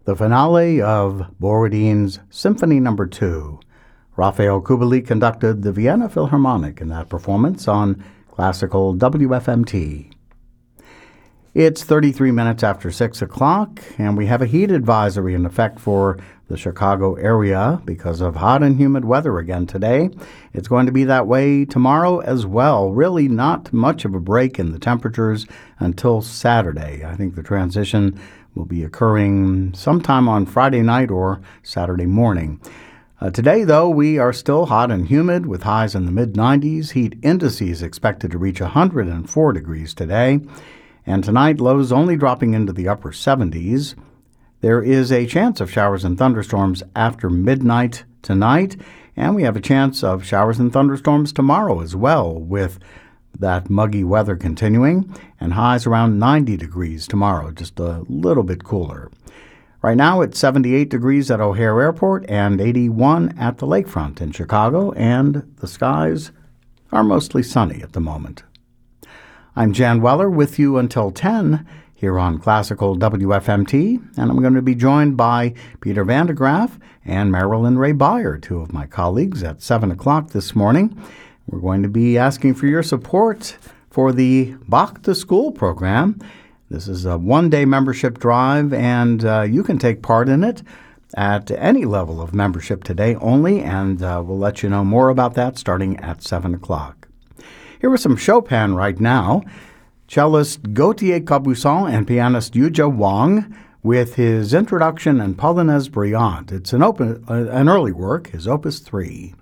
The finale of Borodin's Symphony No. 2. Rafael Kubelik conducted the Vienna Philharmonic in that performance on classical WFMT. It's 33 minutes after 6 o'clock, and we have a heat advisory in effect for the Chicago area because of hot and humid weather again today. It's going to be that way tomorrow as well. Really not much of a break in the temperatures until Saturday. I think the transition will be occurring sometime on Friday night or Saturday morning. Today, though, we are still hot and humid with highs in the mid-90s. Heat indices expected to reach 104 degrees today. And tonight, lows only dropping into the upper 70s. There is a chance of showers and thunderstorms after midnight tonight, and we have a chance of showers and thunderstorms tomorrow as well, with that muggy weather continuing, and highs around 90 degrees tomorrow, just a little bit cooler. Right now, it's 78 degrees at O'Hare Airport and 81 at the lakefront in Chicago, and the skies are mostly sunny at the moment. I'm Jan Weller with you until 10 here on Classical WFMT, and I'm going to be joined by Peter Van de Graaff and Marilyn Ray Beyer, two of my colleagues, at 7 o'clock this morning. We're going to be asking for your support for the Bach to School program. This is a one-day membership drive, and you can take part in it at any level of membership today only, and we'll let you know more about that starting at 7 o'clock. Here is some Chopin right now. Cellist Gauthier Capuçon and pianist Yuja Wang with his introduction and Polonaise Brillante. It's an early work, his Opus 3.